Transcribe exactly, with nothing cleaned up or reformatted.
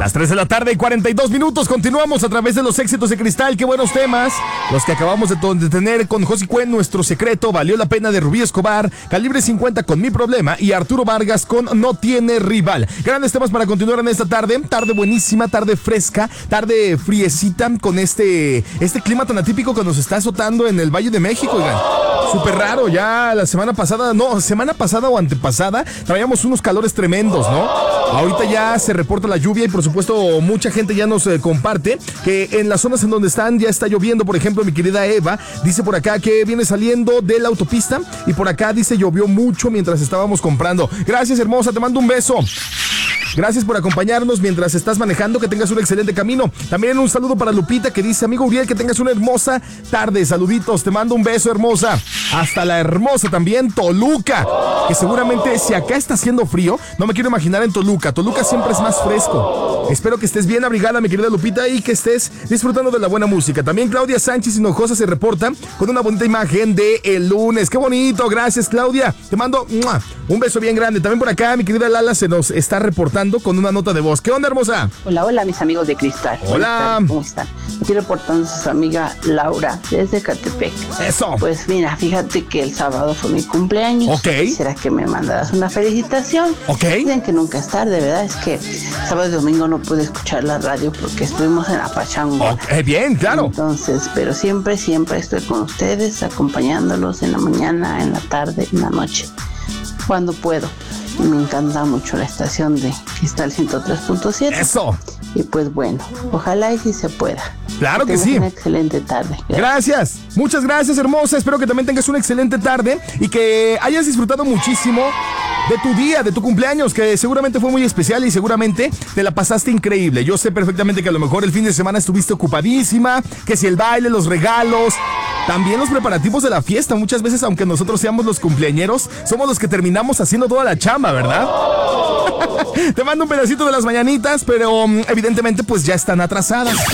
Las tres de la tarde y cuarenta y dos minutos. Continuamos a través de los éxitos de Cristal. Qué buenos temas los que acabamos de, de tener con José Cuen, Nuestro Secreto, Valió la Pena de Rubí Escobar, Calibre cincuenta con Mi Problema y Arturo Vargas con No Tiene Rival. Grandes temas para continuar en esta tarde. Tarde buenísima, tarde fresca, tarde friecita con este, este clima tan atípico que nos está azotando en el Valle de México, oigan. Súper raro, ya la semana pasada, no, semana pasada o antepasada, traíamos unos calores tremendos, ¿no? Ahorita ya se reporta la lluvia y por supuesto mucha gente ya nos eh, comparte que en las zonas en donde están ya está lloviendo. Por ejemplo, mi querida Eva dice por acá que viene saliendo de la autopista y por acá dice llovió mucho mientras estábamos comprando. Gracias, hermosa, te mando un beso. Gracias por acompañarnos mientras estás manejando, que tengas un excelente camino. También un saludo para Lupita que dice, amigo Uriel, que tengas una hermosa tarde. Saluditos, te mando un beso, hermosa. Hasta la hermosa también Toluca, que seguramente si acá está haciendo frío, no me quiero imaginar en Toluca. Toluca siempre es más fresco. Espero que estés bien abrigada, mi querida Lupita, y que estés disfrutando de la buena música. También Claudia Sánchez Hinojosa se reporta con una bonita imagen de el lunes. ¡Qué bonito! Gracias, Claudia. Te mando ¡mua! Un beso bien grande. También por acá mi querida Lala se nos está reportando con una nota de voz. ¿Qué onda, hermosa? Hola, hola, mis amigos de Cristal. Hola. ¿Cómo están? Aquí reportando a su amiga Laura desde Catepec. Eso. Pues mira, fíjate que el sábado fue mi cumpleaños. Ok. ¿Será que me mandarás una felicitación? Ok. Dicen que nunca es tarde, ¿verdad? Es que sábado y domingo no pude escuchar la radio porque estuvimos en la pachanga. Okay, bien, claro. Entonces, pero siempre, siempre estoy con ustedes, acompañándolos en la mañana, en la tarde, en la noche, cuando puedo. Y me encanta mucho la estación de Cristal ciento tres punto siete. Eso. Y pues bueno, ojalá y si se pueda. Claro que, que sí. Una excelente tarde. Gracias. gracias. Muchas gracias, hermosa. Espero que también tengas una excelente tarde y que hayas disfrutado muchísimo de tu día, de tu cumpleaños, que seguramente fue muy especial y seguramente te la pasaste increíble. Yo sé perfectamente que a lo mejor el fin de semana estuviste ocupadísima, que si el baile, los regalos, también los preparativos de la fiesta. Muchas veces, aunque nosotros seamos los cumpleañeros, somos los que terminamos haciendo toda la chamba, ¿verdad? Te mando un pedacito de las mañanitas, pero evidentemente pues ya están atrasadas.